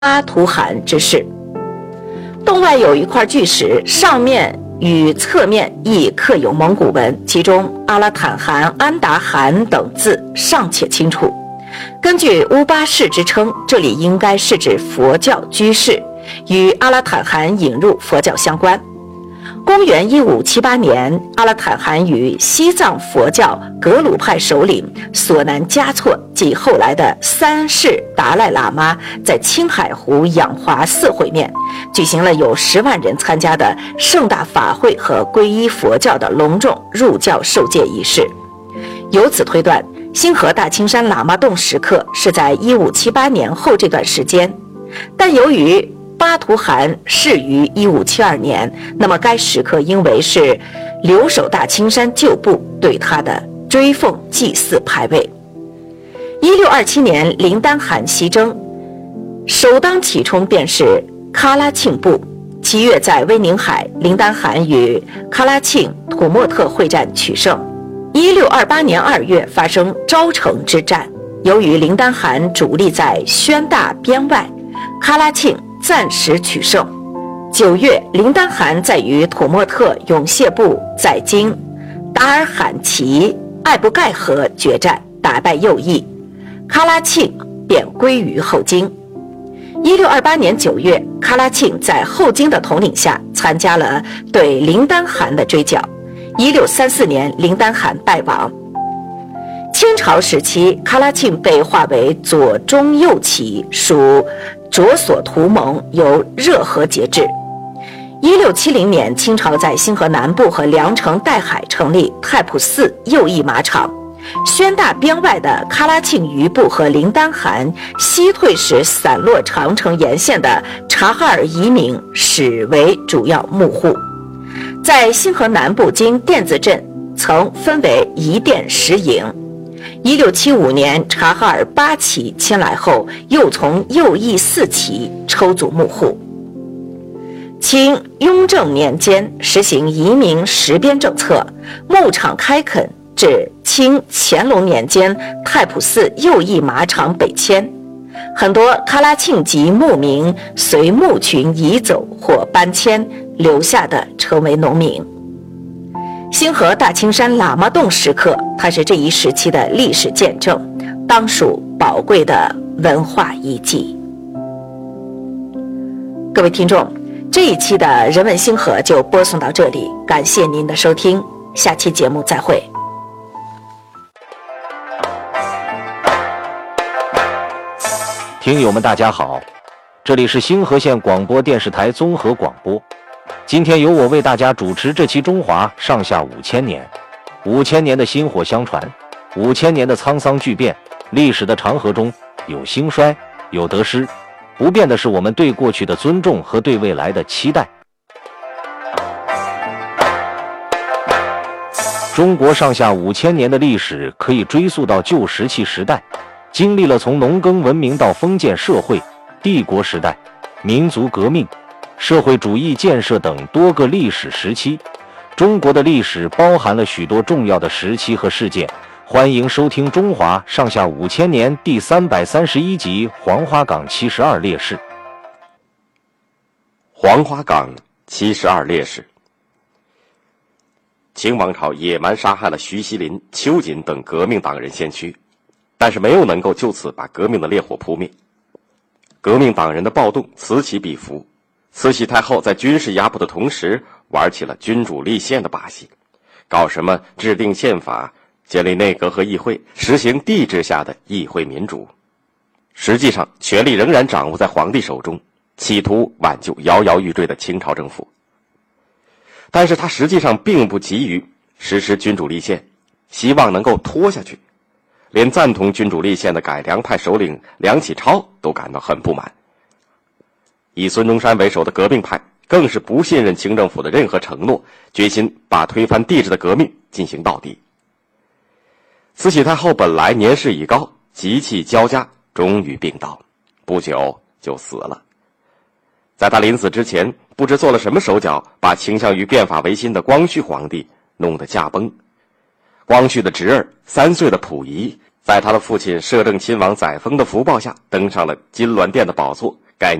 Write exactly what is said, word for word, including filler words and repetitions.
巴图汗之事。洞外有一块巨石，上面与侧面亦刻有蒙古文，其中阿拉坦汗、安达汗等字尚且清楚。根据乌巴氏之称，这里应该是指佛教居士，与阿拉坦汗引入佛教相关。公元一五七八年，阿拉坦汗与西藏佛教格鲁派首领索南嘉措及后来的三世达赖喇嘛在青海湖养华寺会面，举行了有十万人参加的盛大法会和皈依佛教的隆重入教受戒仪式。由此推断，星河大青山喇嘛洞时刻是在一五七八年后这段时间，但由于巴图汗逝于一五七二年，那么该时刻应为是留守大青山旧部对他的追奉祭祀牌位。一六二七年，林丹汗西征，首当其冲便是喀拉沁部。七月在威宁海，林丹汗与喀拉沁、土默特会战取胜。一六二八年二月发生昭城之战，由于林丹汗主力在宣大边外，喀拉沁暂时取胜。九月，林丹汗在与土默特永谢部在京达尔罕旗艾布盖河决战，打败右翼，喀拉沁便归于后金。一六二八年九月，喀拉沁在后金的统领下参加了对林丹汗的追剿。一六三四年，林丹汗败亡。清朝时期，喀拉沁被划为左中右旗，属着所图盟，由热河节制。一六七零年，清朝在兴河南部和凉城岱海成立太仆寺右翼马场。宣大边外的喀拉沁余部和林丹汗西退时散落长城沿线的察哈尔移民始为主要幕户。在兴河南部经甸子镇曾分为一甸十营。一六七五年，察哈尔八旗迁来后，又从右翼四旗抽组幕户。清雍正年间实行移民实边政策，牧场开垦至清乾隆年间，太仆寺右翼马场北迁，很多喀拉沁籍牧民随牧群移走或搬迁，留下的成为农民。星河大青山喇嘛洞时刻，它是这一时期的历史见证，当属宝贵的文化遗迹。各位听众，这一期的人文星河就播送到这里，感谢您的收听，下期节目再会。 听友们大家好，这里是星河县广播电视台综合广播，今天由我为大家主持这期中华上下五千年。五千年的薪火相传，五千年的沧桑巨变，历史的长河中有兴衰，有得失，不变的是我们对过去的尊重和对未来的期待。中国上下五千年的历史可以追溯到旧石器时代，经历了从农耕文明到封建社会、帝国时代、民族革命、社会主义建设等多个历史时期。中国的历史包含了许多重要的时期和事件。欢迎收听《中华上下五千年》第三百三十一集《黄花岗七十二烈士》。 黄花岗七十二烈士。清王朝野蛮杀害了徐锡麟、邱瑾等革命党人先驱，但是没有能够就此把革命的烈火扑灭。革命党人的暴动此起彼伏，慈禧太后在军事压迫的同时，玩起了君主立宪的把戏，搞什么制定宪法、建立内阁和议会，实行帝制下的议会民主。实际上，权力仍然掌握在皇帝手中，企图挽救摇摇欲坠的清朝政府。但是他实际上并不急于实施君主立宪，希望能够拖下去。连赞同君主立宪的改良派首领梁启超都感到很不满。以孙中山为首的革命派更是不信任清政府的任何承诺，决心把推翻帝制的革命进行到底。慈禧太后本来年事已高，急气交加，终于病倒，不久就死了。在他临死之前，不知做了什么手脚，把倾向于变法维新的光绪皇帝弄得驾崩。光绪的侄儿三岁的溥仪，在他的父亲摄政亲王载沣的福报下，登上了金銮殿的宝座，